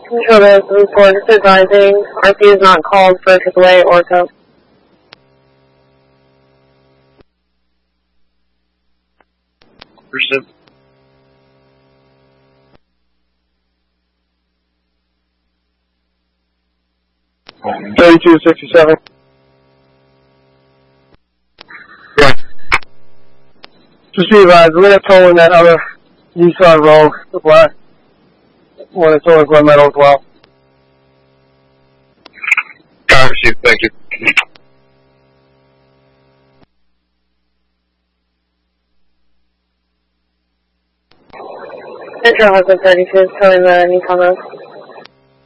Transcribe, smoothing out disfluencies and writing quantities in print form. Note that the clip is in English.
Control this report is advising RP is not called for AAA or tow. Understood. $32.67. Yeah. Just be advised, we're going to tow in that other Nissan Rogue, the black one that's over Glen Meadow as well. Got received. Thank you. Central has been 32 is towing the Nissan Rogue.